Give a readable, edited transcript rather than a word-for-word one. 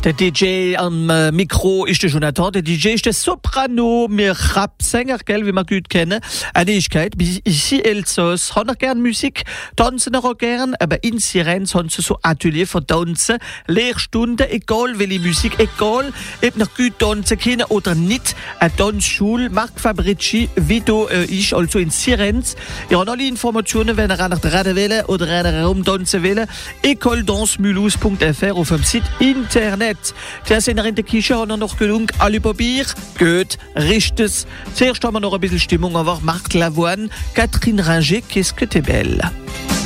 Der DJ am Mikro ist der Jonathan. Der DJ ist der Soprano, mir Rapsänger, gell, wie wir gut kennen. Eine Ewigkeit, bis ici Elsass. Haben wir gern Musik, tanzen auch gern, aber in Sirenz haben sie so Atelier für Tanzen, Lehrstunden, egal welche Musik, egal ob noch gut tanzen können oder nicht. Eine Tanzschule, Marc Fabrici, wie du ist, also in Sirenz. Ihr habt alle Informationen, wenn ihr nach der Radio wählen oder herumtanzen wollt. écoledancemulhouse.fr auf dem Site Internet. Der sind in der Küche, haben noch gelungen, alle Papier, gut, richtiges. Zuerst haben wir noch ein bisschen Stimmung, aber Marc Lavoine, Catherine Ringer, qu'est-ce que t'es belle.